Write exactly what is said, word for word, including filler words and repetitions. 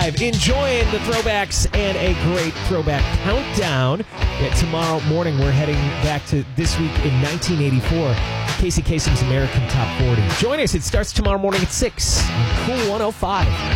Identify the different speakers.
Speaker 1: five, enjoying the throwbacks and a great throwback countdown. Yet tomorrow morning, we're heading back to this week in nineteen eighty-four, Casey Kasem's American Top forty. Join us. It starts tomorrow morning at six on Cool one oh five.